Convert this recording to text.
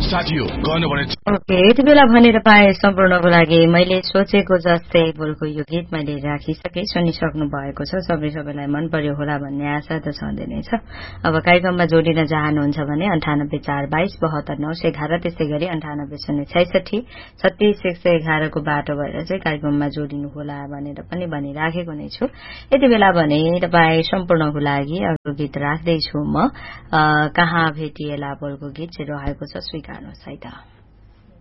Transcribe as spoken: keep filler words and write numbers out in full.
साथी हो गर्नु भने ओके यति बेला भने तपाईँ सम्पूर्णको लागि मैले सोचेको जस्तै बोलको यो गीत मैले राखिसके सुनिसक्नु भएको छ सबै सबैलाई मन पर्यो होला भन्ने आशा त छँदै नै छ अब कार्यक्रममा जोडिन चाहनुहुन्छ भने अन्ठानब्बे चार बाइस बहत्तर नौ सय एघार त्यसै गरी अन्ठानब्बे शून्य छैसठी छत्तीस एक सय एघारको बाटो भएर चाहिँ कार्यक्रममा जोडिनु होला भनेर पनि भनिराखेको नै छु यति बेला भने तपाईँ सम्पूर्णको लागि अर्को गीत राख्दैछु म कहाँ भेटिएला बोलको गीत चाहिँ रहेको छ स्वीकार्नुहोस् है त